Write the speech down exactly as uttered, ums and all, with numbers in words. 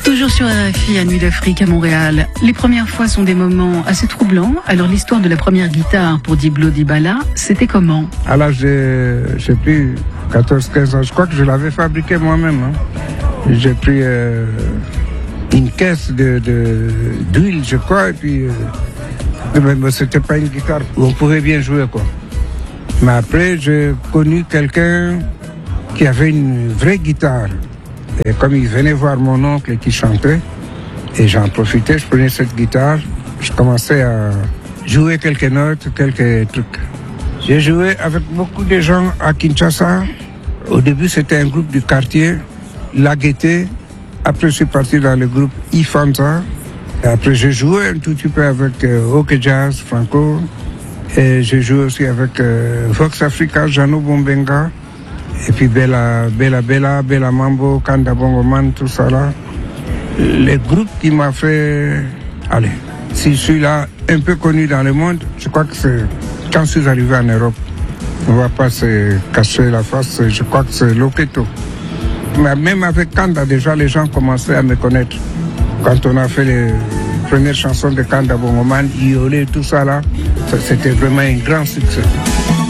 Toujours sur R F I à Nuit d'Afrique à Montréal. Les premières fois sont des moments assez troublants. Alors l'histoire de la première guitare pour Diblo Dibala, c'était comment? À l'âge de, je sais plus, quatorze quinze ans, je crois que je l'avais fabriqué moi-même. Hein. J'ai pris euh, une caisse de, de, d'huile, je crois, et puis euh, mais c'était pas une guitare où on pouvait bien jouer, quoi. Mais après, j'ai connu quelqu'un qui avait une vraie guitare. Et comme il venait voir mon oncle et qui chantait, et j'en profitais, je prenais cette guitare, je commençais à jouer quelques notes, quelques trucs. J'ai joué avec beaucoup de gens à Kinshasa. Au début, c'était un groupe du quartier, La Gaîté. Après, je suis parti dans le groupe Ifanza. Et après, j'ai joué un tout petit peu avec euh, OK Jazz, Franco. Et j'ai joué aussi avec euh, Vox Africa, Jano Bombenga. Et puis Bella, Bella, Bella, Bella Mambo, Kanda Bongo Man, tout ça là. Les groupes qui m'ont fait... Allez, si je suis là un peu connu dans le monde, je crois que c'est quand je suis arrivé en Europe. On ne va pas se cacher la face, je crois que c'est Loketo. Mais même avec Kanda, déjà, les gens commençaient à me connaître. Quand on a fait les premières chansons de Kanda Bongo Man, Iolé, tout ça là, c'était vraiment un grand succès.